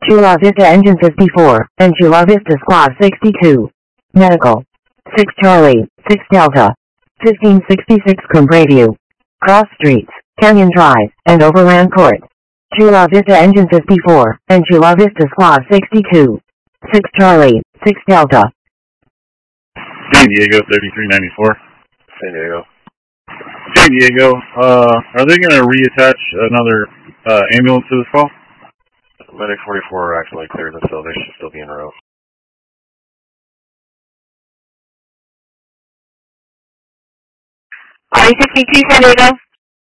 Chula Vista Engine 54, and Chula Vista Squad 62. Medical. 6 Charlie, 6 Delta. 1566 Combreview. Cross Streets, Canyon Drive, and Overland Court. Chula Vista Engine 54, and Chula Vista Squad 62. 6 Charlie, 6 Delta. San Diego 3394. San Diego. San Diego, are they going to reattach another ambulance to this call? Medic 44 actually cleared them, so they should still be en route. I-62 San Diego.